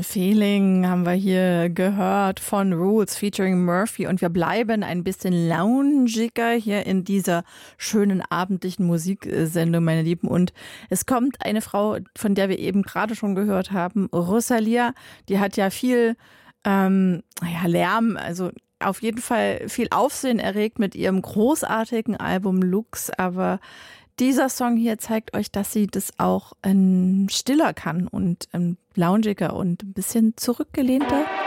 Feeling haben wir hier gehört von Roots featuring Murphy und wir bleiben ein bisschen loungiger hier in dieser schönen abendlichen Musiksendung, meine Lieben. Und es kommt eine Frau, von der wir eben gerade schon gehört haben, Rosalia, die hat ja viel Lärm, also auf jeden Fall viel Aufsehen erregt mit ihrem großartigen Album Lux, aber dieser Song hier zeigt euch, dass sie das auch stiller kann und loungiger und ein bisschen zurückgelehnter.